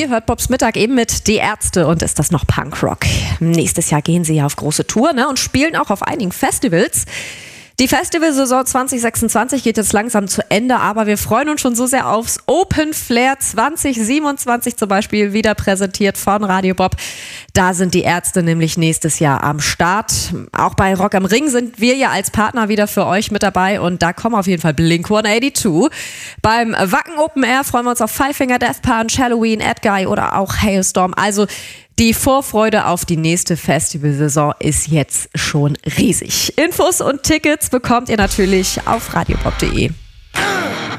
Ihr hört Bobs Mittag eben mit Die Ärzte und ist das noch Punkrock. Nächstes Jahr gehen sie ja auf große Tour, und spielen auch auf einigen Festivals. Die Festivalsaison 2026 geht jetzt langsam zu Ende, aber wir freuen uns schon so sehr aufs Open Flair 2027 zum Beispiel, wieder präsentiert von Radio Bob. Da sind die Ärzte nämlich nächstes Jahr am Start. Auch bei Rock am Ring sind wir ja als Partner wieder für euch mit dabei und da kommen auf jeden Fall Blink-182. Beim Wacken Open Air freuen wir uns auf Five Finger Death Punch, Halloween, Ed Guy oder auch Hailstorm. Also die Vorfreude auf die nächste Festivalsaison ist jetzt schon riesig. Infos und Tickets bekommt ihr natürlich auf radiobob.de.